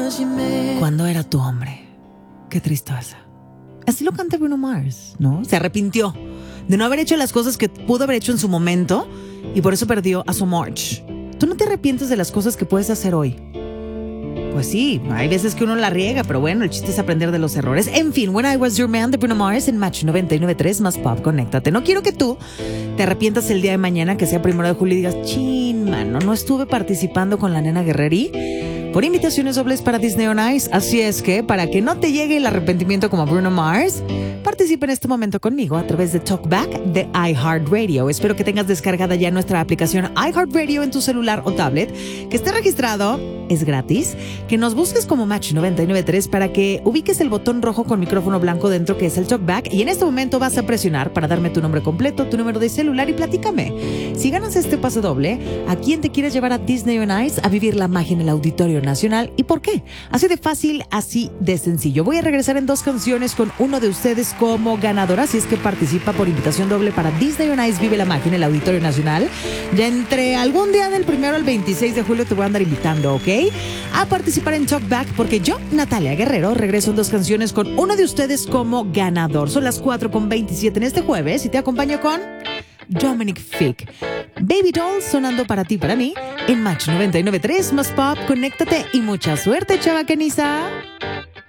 ¿Cuándo era tu hombre? Qué tristeza. Así lo canta Bruno Mars, ¿no? Se arrepintió de no haber hecho las cosas que pudo haber hecho en su momento y por eso perdió a su March. ¿Tú no te arrepientes de las cosas que puedes hacer hoy? Pues sí, hay veces que uno la riega, pero bueno, el chiste es aprender de los errores. En fin, When I Was Your Man de Bruno Mars en Match 99.3 más Pop, conéctate. No quiero que tú te arrepientas el día de mañana, que sea 1 de julio, y digas, chin, mano, no estuve participando con la nena Guerreri por invitaciones dobles para Disney on Ice. Así es que, para que no te llegue el arrepentimiento como Bruno Mars, participa en este momento conmigo a través de Talkback de iHeartRadio. Espero que tengas descargada ya nuestra aplicación iHeartRadio en tu celular o tablet, que esté registrado, es gratis, que nos busques como Match 99.3 para que ubiques el botón rojo con micrófono blanco dentro, que es el Talkback, y en este momento vas a presionar para darme tu nombre completo, tu número de celular y platícame. Si ganas este pase doble, ¿a quién te quieres llevar a Disney on Ice a vivir la magia en el Auditorio Nacional y por qué? Así de fácil, así de sencillo. Voy a regresar en 2 canciones con uno de ustedes como ganador, así es que participa por invitación doble para Disney on Ice Vive la Magia en el Auditorio Nacional. Ya entre algún día del 1 al 26 de julio te voy a andar invitando, ¿ok? A participar en Talkback, porque yo, Natalia Guerrero, regreso en 2 canciones con uno de ustedes como ganador. Son las 4:27 en este jueves y te acompaño con Dominic Fike. Baby Doll sonando para ti, para mí, en Match 99.3 más Pop, conéctate y mucha suerte, chava Kenisa.